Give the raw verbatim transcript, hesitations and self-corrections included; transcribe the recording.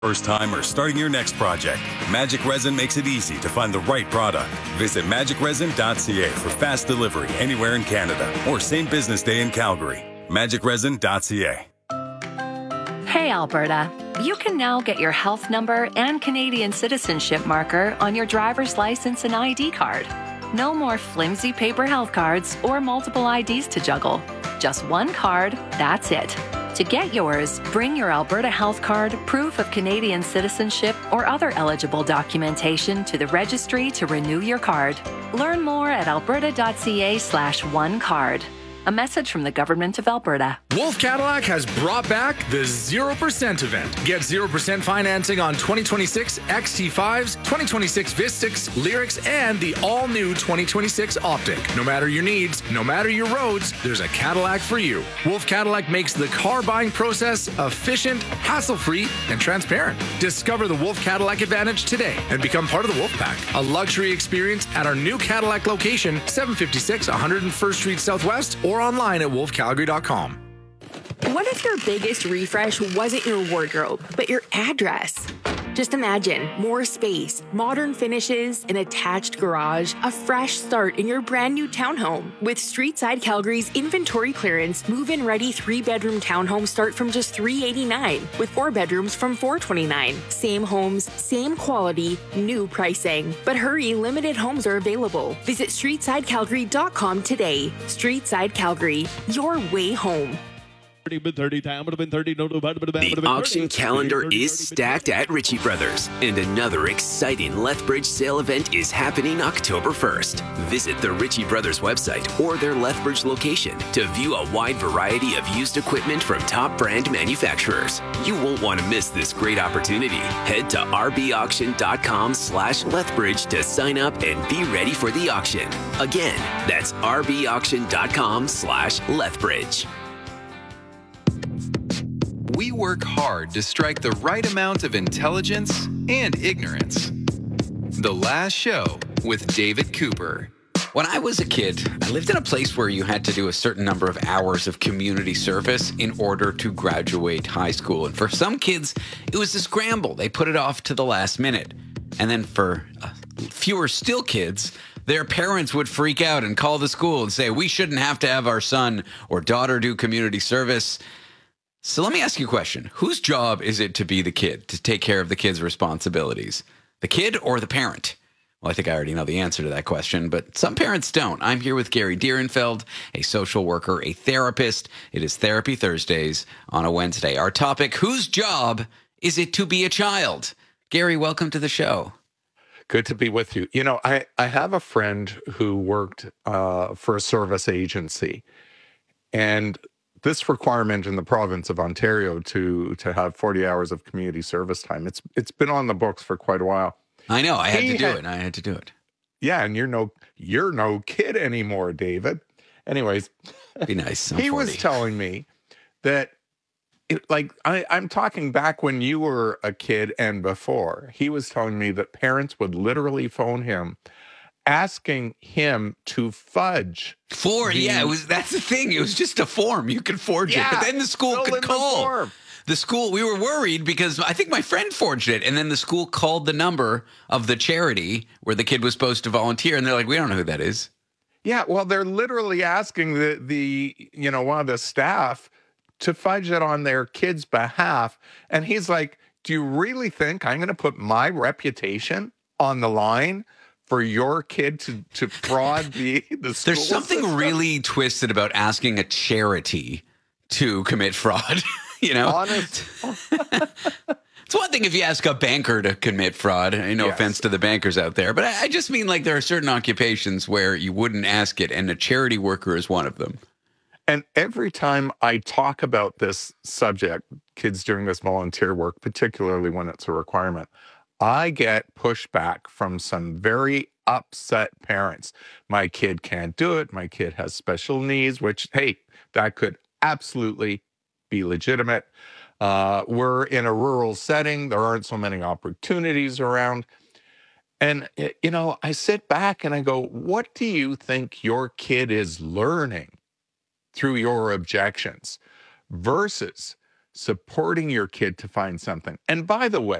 First time or starting your next project, Magic Resin makes it easy to find the right product. Visit magic resin dot c a for fast delivery anywhere in Canada or same business day in Calgary. magic resin dot c a. Hey, Alberta. You can now get your health number and Canadian citizenship marker on your driver's license and I D card. No more flimsy paper health cards or multiple I Ds to juggle. Just one card, that's it. To get yours, bring your Alberta Health Card, proof of Canadian citizenship, or other eligible documentation to the registry to renew your card. Learn more at alberta dot c a slash one card. A message from the Government of Alberta. Wolf Cadillac has brought back the zero percent event. Get zero percent financing on twenty twenty-six X T fives, twenty twenty-six Vistix, Lyrics, and the all-new twenty twenty-six Optic. No matter your needs, no matter your roads, there's a Cadillac for you. Wolf Cadillac makes the car buying process efficient, hassle-free, and transparent. Discover the Wolf Cadillac Advantage today and become part of the Wolf Pack. A luxury experience at our new Cadillac location, seven fifty-six one hundred first Street Southwest, or online at wolf calgary dot com. What if your biggest refresh wasn't your wardrobe, but your address? Just imagine more space, modern finishes, an attached garage, a fresh start in your brand new townhome. With Streetside Calgary's inventory clearance, move-in ready three-bedroom townhomes start from just three hundred eighty-nine dollars, with four bedrooms from four hundred twenty-nine dollars. Same homes, same quality, new pricing. But hurry, limited homes are available. Visit streetside calgary dot com today. Streetside Calgary, your way home. The auction calendar is stacked at Ritchie Brothers, and another exciting Lethbridge sale event is happening October first. Visit the Ritchie Brothers website or their Lethbridge location to view a wide variety of used equipment from top brand manufacturers. You won't want to miss this great opportunity. Head to r b auction dot com slash Lethbridge to sign up and be ready for the auction. Again, that's r b auction dot com slash Lethbridge. We work hard to strike the right amount of intelligence and ignorance. The Last Show with David Cooper. When I was a kid, I lived in a place where you had to do a certain number of hours of community service in order to graduate high school. And for some kids, it was a scramble. They put it off to the last minute. And then for uh, fewer still kids, their parents would freak out and call the school and say, we shouldn't have to have our son or daughter do community service. So let me ask you a question. Whose job is it to be the kid, to take care of the kid's responsibilities? The kid or the parent? Well, I think I already know the answer to that question, but some parents don't. I'm here with Gary Dierenfeld, a social worker, a therapist. It is Therapy Thursdays on a Wednesday. Our topic, whose job is it to be a child? Gary, welcome to the show. Good to be with you. You know, I, I have a friend who worked uh, for a service agency, and this requirement in the province of Ontario to to have forty hours of community service time, it's it's been on the books for quite a while. I know. I had He to do had- it. I had to do it. Yeah, and you're no you're no kid anymore, David. Anyways, Be nice. I'm he was forty. telling me that, it, like, I, I'm talking back when you were a kid and before. He was telling me that parents would literally phone him, asking him to fudge. For, the- yeah, it was. That's the thing. It was just a form. You could forge it. Yeah, But then the school fill in could the call. form. The school, we were worried because I think my friend forged it. And then the school called the number of the charity where the kid was supposed to volunteer. And they're like, we don't know who that is. Yeah, well, they're literally asking the the you know one of the staff to fudge it on their kid's behalf, and he's like, "Do you really think I'm going to put my reputation on the line for your kid to to fraud the the school?" There's something system? really twisted about asking a charity to commit fraud. You know, honest. it's one thing if you ask a banker to commit fraud. No Yes. offense to the bankers out there, but I I just mean like there are certain occupations where you wouldn't ask it, and a charity worker is one of them. And every time I talk about this subject, kids doing this volunteer work, particularly when it's a requirement, I get pushback from some very upset parents. My kid can't do it. My kid has special needs, which, hey, that could absolutely be legitimate. Uh, we're in a rural setting. There aren't so many opportunities around. And, y- you know, I sit back and I go, what do you think your kid is learning through your objections versus supporting your kid to find something. And by the way,